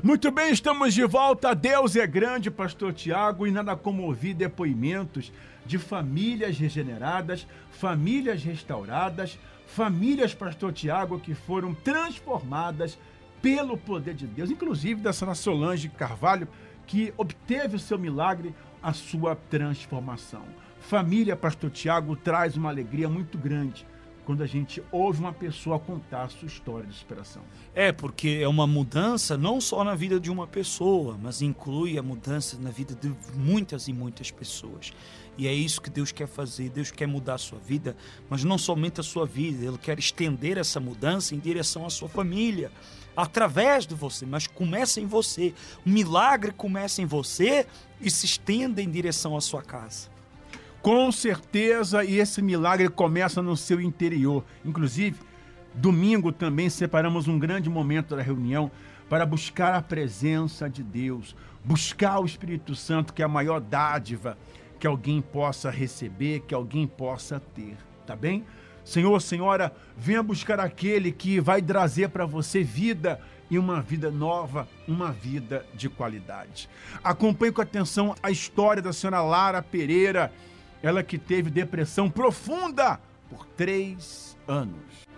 Muito bem, estamos de volta. Deus é grande, pastor Tiago, e nada como ouvir depoimentos de famílias regeneradas, famílias restauradas, famílias, pastor Tiago, que foram transformadas pelo poder de Deus, inclusive da senhora Solange Carvalho, que obteve o seu milagre, a sua transformação. Família, pastor Tiago, traz uma alegria muito grande quando a gente ouve uma pessoa contar a sua história de superação. Porque é uma mudança não só na vida de uma pessoa, mas inclui a mudança na vida de muitas e muitas pessoas. E é isso que Deus quer fazer. Deus quer mudar a sua vida, mas não somente a sua vida. Ele quer estender essa mudança em direção à sua família, através de você, mas começa em você. O milagre começa em você e se estende em direção à sua casa. Com certeza, e esse milagre começa no seu interior. Inclusive, domingo também separamos um grande momento da reunião para buscar a presença de Deus, buscar o Espírito Santo, que é a maior dádiva que alguém possa receber, que alguém possa ter, tá bem? Senhor, Senhora, venha buscar aquele que vai trazer para você vida e uma vida nova, uma vida de qualidade. Acompanhe com atenção a história da senhora Lara Pereira, ela que teve depressão profunda por 3 anos.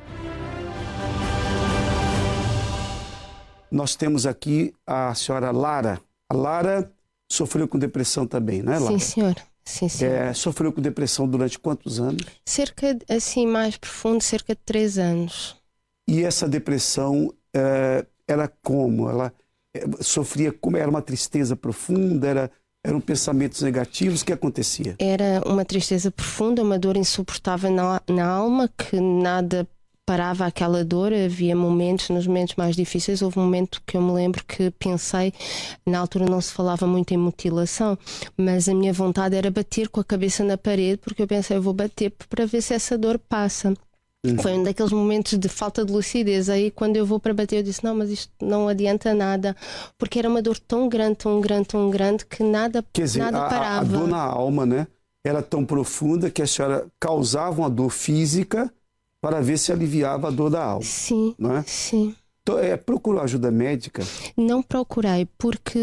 Nós temos aqui a senhora Lara. A Lara sofreu com depressão também, não é, Lara? Sim, senhor. Sim, senhor. Sofreu com depressão durante quantos anos? Cerca, assim, mais profundo, cerca de 3 anos. E essa depressão era como? Ela sofria como? Era uma tristeza profunda? Eram pensamentos negativos? O que acontecia? Era uma tristeza profunda, uma dor insuportável na alma, que nada parava aquela dor. Havia momentos, nos momentos mais difíceis, houve um momento que eu me lembro que pensei, na altura não se falava muito em mutilação, mas a minha vontade era bater com a cabeça na parede, porque eu pensei, eu vou bater para ver se essa dor passa. Foi um daqueles momentos de falta de lucidez. Aí quando eu vou para bater eu disse, não, mas isto não adianta nada, porque era uma dor tão grande, tão grande, tão grande, que nada, quer dizer, nada parava. A dor na alma, né, era tão profunda que a senhora causava uma dor física para ver se aliviava a dor da alma. Sim, não é? Sim. Então, procurou ajuda médica? Não procurei, porque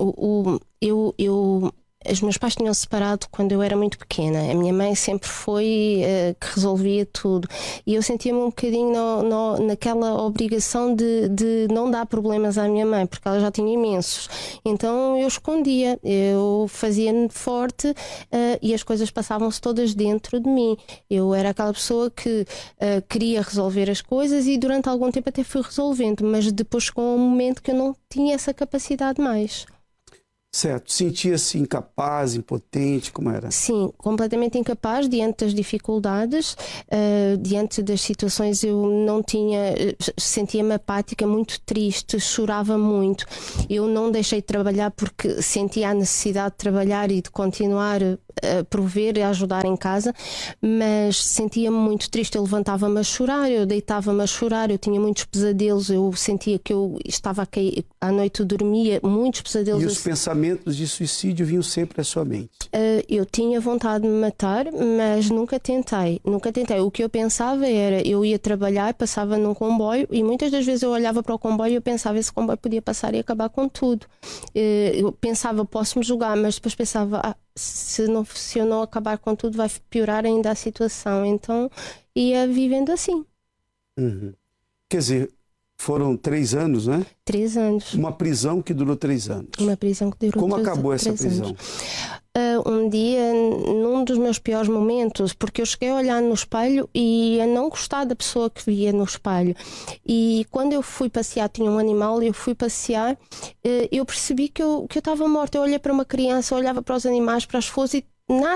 os meus pais tinham separado quando eu era muito pequena. A minha mãe sempre foi que resolvia tudo. E eu sentia-me um bocadinho naquela obrigação de não dar problemas à minha mãe, porque ela já tinha imensos. Então eu escondia, eu fazia-me forte e as coisas passavam-se todas dentro de mim. Eu era aquela pessoa que queria resolver as coisas e durante algum tempo até fui resolvendo, mas depois chegou um momento que eu não tinha essa capacidade mais. Certo. Sentia-se incapaz, impotente, como era? Sim, completamente incapaz diante das dificuldades, diante das situações eu não tinha, sentia-me apática, muito triste, chorava muito. Eu não deixei de trabalhar porque sentia a necessidade de trabalhar e de continuar a prover e a ajudar em casa, mas sentia-me muito triste. Eu levantava-me a chorar, eu deitava-me a chorar, eu tinha muitos pesadelos, eu sentia que eu estava a cair, à noite eu dormia, muitos pesadelos. E os pensamentos de suicídio vinham sempre à sua mente? Eu tinha vontade de me matar, mas nunca tentei. O que eu pensava era, eu ia trabalhar, passava num comboio e muitas das vezes eu olhava para o comboio e eu pensava, esse comboio podia passar e acabar com tudo. Eu pensava, posso-me julgar, mas depois pensava, se eu não acabar com tudo vai piorar ainda a situação. Então ia vivendo assim. Uhum. Quer dizer, foram 3 anos, né? 3 anos. Uma prisão que durou 3 anos. Uma prisão que durou 3 anos. Como acabou essa prisão? Um dia, num dos meus piores momentos, porque eu cheguei a olhar no espelho e a não gostar da pessoa que via no espelho. E quando eu fui passear, tinha um animal e eu fui passear, eu percebi que eu estava morta. Eu olhei para uma criança, olhava para os animais, para as flores e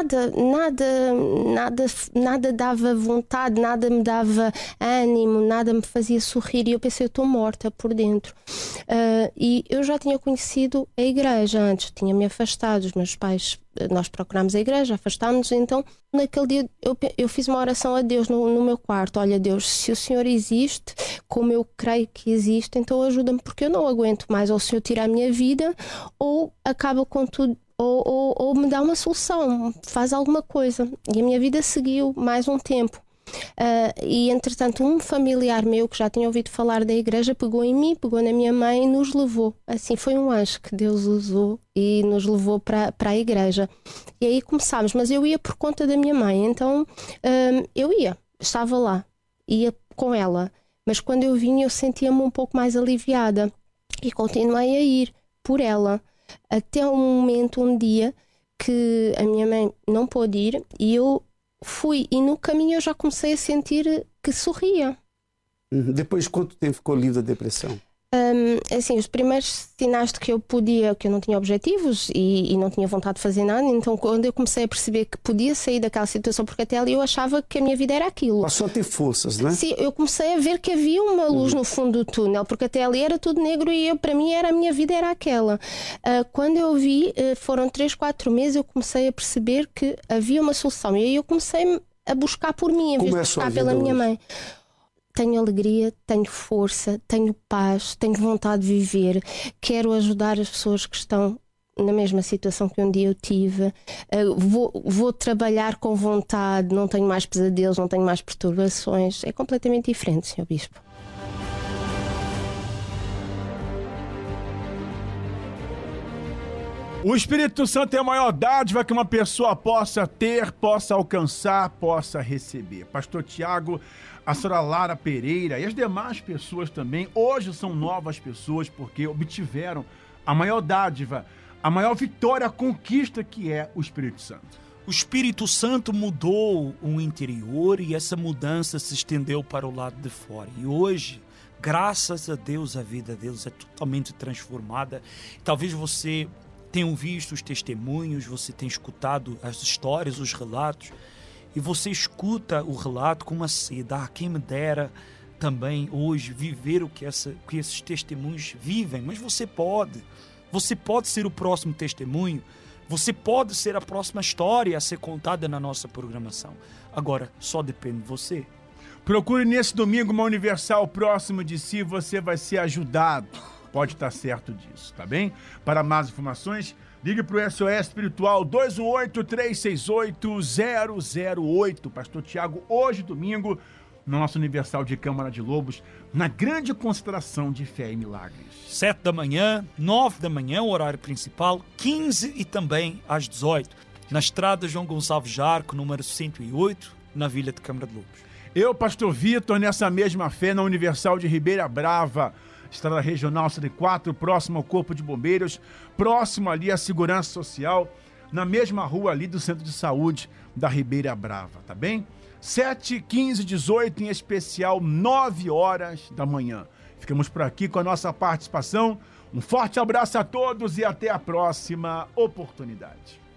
nada dava vontade, nada me dava ânimo, nada me fazia sorrir e eu pensei, eu estou morta por dentro. E eu já tinha conhecido a igreja antes, tinha-me afastado, os meus pais, nós procurámos a igreja, afastámos-nos, então naquele dia eu fiz uma oração a Deus no meu quarto. Olha Deus, se o Senhor existe, como eu creio que existe, então ajuda-me porque eu não aguento mais, ou o Senhor tira a minha vida ou acaba com tudo, ou me dá uma solução, faz alguma coisa. E a minha vida seguiu mais um tempo. E entretanto um familiar meu que já tinha ouvido falar da igreja pegou em mim, pegou na minha mãe e nos levou. Assim, foi um anjo que Deus usou e nos levou para a igreja. E aí começámos, mas eu ia por conta da minha mãe, então eu estava lá, ia com ela, mas quando eu vinha eu sentia-me um pouco mais aliviada e continuei a ir por ela, até um momento, um dia que a minha mãe não pôde ir e eu fui, e no caminho eu já comecei a sentir que sorria. Depois de quanto tempo ficou livre da depressão? Assim, os primeiros sinais de que eu não tinha objetivos e não tinha vontade de fazer nada, então quando eu comecei a perceber que podia sair daquela situação, porque até ali eu achava que a minha vida era aquilo. Passou a ter forças, né? Sim, eu comecei a ver que havia uma luz no fundo do túnel, porque até ali era tudo negro e para mim a minha vida era aquela. Quando eu vi, foram 3, 4 meses, eu comecei a perceber que havia uma solução e aí eu comecei a buscar por mim, em vez de buscar pela minha mãe. Tenho alegria, tenho força, tenho paz, tenho vontade de viver, quero ajudar as pessoas que estão na mesma situação que um dia eu tive, vou trabalhar com vontade, não tenho mais pesadelos, não tenho mais perturbações. É completamente diferente, Sr. Bispo. O Espírito Santo é a maior dádiva que uma pessoa possa ter, possa alcançar, possa receber. Pastor Tiago, a senhora Lara Pereira e as demais pessoas também, hoje são novas pessoas porque obtiveram a maior dádiva, a maior vitória, a conquista que é o Espírito Santo. O Espírito Santo mudou o interior e essa mudança se estendeu para o lado de fora. E hoje, graças a Deus, a vida deles é totalmente transformada. Talvez você tenha visto os testemunhos, você tenha escutado as histórias, os relatos, e você escuta o relato com uma sede. Quem me dera também hoje viver o que esses testemunhos vivem. Mas você pode ser o próximo testemunho, você pode ser a próxima história a ser contada na nossa programação. Agora, só depende de você. Procure nesse domingo uma Universal próximo de si, você vai ser ajudado. Pode estar certo disso, tá bem? Para mais informações, ligue para o SOS Espiritual 218-368-008. Pastor Tiago, hoje, domingo, no nosso Universal de Câmara de Lobos, na grande concentração de fé e milagres. 7 da manhã, 9 da manhã, o horário principal, 15 e também às 18. Na estrada João Gonçalves Jarco, número 108, na Vila de Câmara de Lobos. Eu, Pastor Vitor, nessa mesma fé, na Universal de Ribeira Brava, Estrada Regional 104, próximo ao Corpo de Bombeiros, próximo ali à Segurança Social, na mesma rua ali do Centro de Saúde da Ribeira Brava, tá bem? 7, 15, 18, em especial 9 horas da manhã. Ficamos por aqui com a nossa participação. Um forte abraço a todos e até a próxima oportunidade.